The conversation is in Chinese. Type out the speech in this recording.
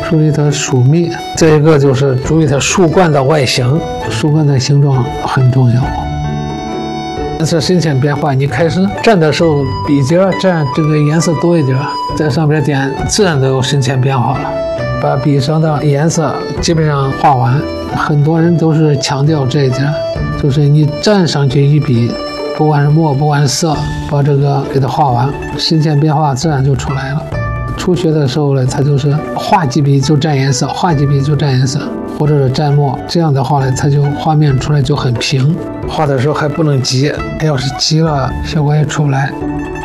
注意它疏密。这一个就是注意它树冠的外形，树冠的形状很重要。颜色深浅变化，你开始蘸的时候，笔尖蘸这个颜色多一点，在上边点，自然都有深浅变化了。把笔上的颜色基本上画完，很多人都是强调这一点，就是你蘸上去一笔，不管是墨，不管是色，把这个给它画完，深浅变化自然就出来了。初学的时候呢，它就是画几笔就蘸颜色，画几笔就蘸颜色，或者是蘸墨，这样的话呢，它就画面出来就很平。画的时候还不能急，要是急了，效果也出不来。